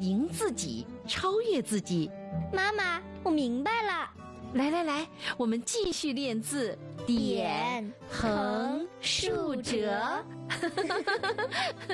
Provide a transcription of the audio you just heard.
赢自己，超越自己。 妈妈，我明白了。 来，我们继续练字。 点、横、竖、折。